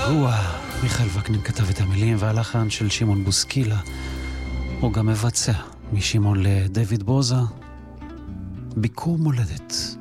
געגוע. מיכאל וקנין כתב את המילים והלחן של שמעון בוסקילה. הוא גם מבצע משמעון לדויד בוזה. ביקור מולדת.